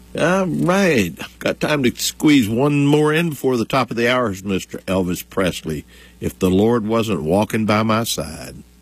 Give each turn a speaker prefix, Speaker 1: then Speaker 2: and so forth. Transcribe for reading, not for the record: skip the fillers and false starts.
Speaker 1: All right. Got time to squeeze one more in before the top of the hour, Mr. Elvis Presley. If the Lord wasn't walking by my side.